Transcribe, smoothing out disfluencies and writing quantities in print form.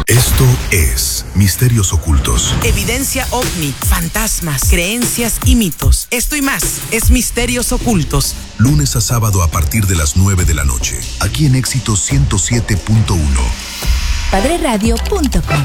Esto es Misterios Ocultos. Evidencia ovni, fantasmas, creencias y mitos. Esto y más es Misterios Ocultos. Lunes a sábado a partir de las 9 de la noche. Aquí en Éxito 107.1. Padreradio.com